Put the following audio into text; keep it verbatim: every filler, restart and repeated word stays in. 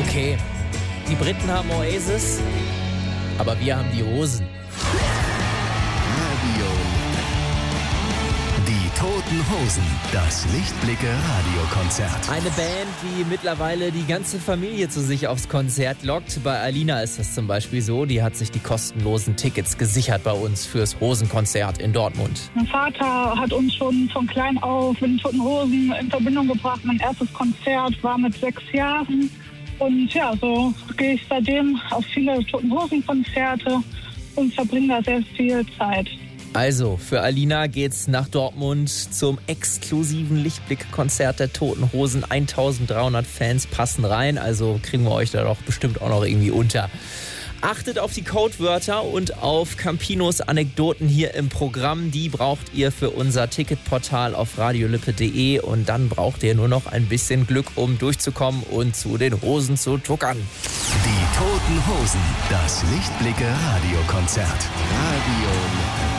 Okay, die Briten haben Oasis, aber wir haben die Hosen. Radio. Die Toten Hosen, das Lichtblicke-Radiokonzert. Eine Band, die mittlerweile die ganze Familie zu sich aufs Konzert lockt. Bei Alina ist das zum Beispiel so. Die hat sich die kostenlosen Tickets gesichert bei uns fürs Hosenkonzert in Dortmund. Mein Vater hat uns schon von klein auf mit den Toten Hosen in Verbindung gebracht. Mein erstes Konzert war mit sechs Jahren. Und ja, so gehe ich seitdem auf viele Toten Hosen-Konzerte und verbringe da sehr viel Zeit. Also, für Alina geht's nach Dortmund zum exklusiven Lichtblick-Konzert der Toten Hosen. eintausenddreihundert Fans passen rein, also kriegen wir euch da doch bestimmt auch noch irgendwie unter. Achtet auf die Codewörter und auf Campinos Anekdoten hier im Programm. Die braucht ihr für unser Ticketportal auf radiolippe punkt de und dann braucht ihr nur noch ein bisschen Glück, um durchzukommen und zu den Hosen zu tuckern. Die Toten Hosen, das Lichtblicke-Radiokonzert. Radio